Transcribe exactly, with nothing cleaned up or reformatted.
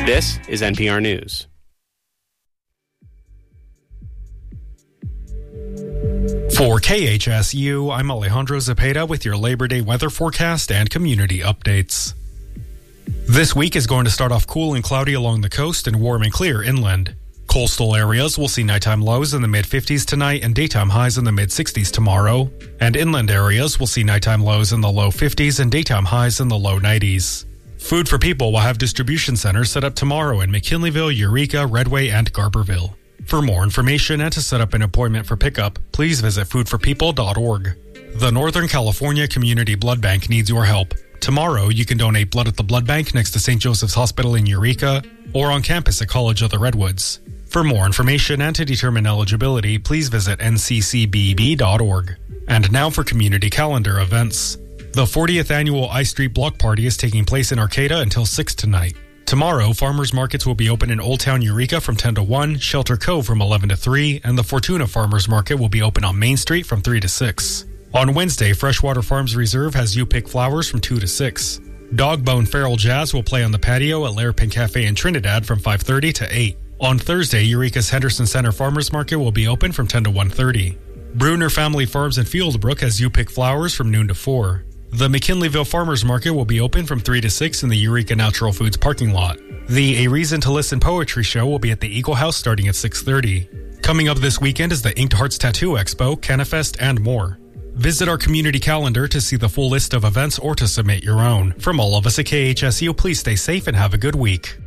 This is N P R News. For K H S U, I'm Alejandro Zepeda with your Labor Day weather forecast and community updates. This week is going to start off cool and cloudy along the coast and warm and clear inland. Coastal areas will see nighttime lows in the mid-fifties tonight and daytime highs in the mid-sixties tomorrow. And inland areas will see nighttime lows in the low fifties and daytime highs in the low nineties. Food for People will have distribution centers set up tomorrow in McKinleyville, Eureka, Redway, and Garberville. For more information and to set up an appointment for pickup, please visit food for people dot org. The Northern California Community Blood Bank needs your help. Tomorrow, you can donate blood at the blood bank next to Saint Joseph's Hospital in Eureka or on campus at College of the Redwoods. For more information and to determine eligibility, please visit N C C B B dot org. And now for community calendar events. The fortieth Annual I Street Block Party is taking place in Arcata until six tonight. Tomorrow, farmers markets will be open in Old Town Eureka from ten to one, Shelter Cove from eleven to three, and the Fortuna Farmers Market will be open on Main Street from three to six. On Wednesday, Freshwater Farms Reserve has You Pick Flowers from two to six. Dogbone Feral Jazz will play on the patio at Larapin Cafe in Trinidad from five thirty to eight. On Thursday, Eureka's Henderson Center Farmers Market will be open from ten to one thirty. Bruner Family Farms in Fieldbrook has You Pick Flowers from noon to four. The McKinleyville Farmers Market will be open from three to six in the Eureka Natural Foods parking lot. The A Reason to Listen Poetry Show will be at the Eagle House starting at six thirty. Coming up this weekend is the Inked Hearts Tattoo Expo, Canifest, and more. Visit our community calendar to see the full list of events or to submit your own. From all of us at K H S U, please stay safe and have a good week.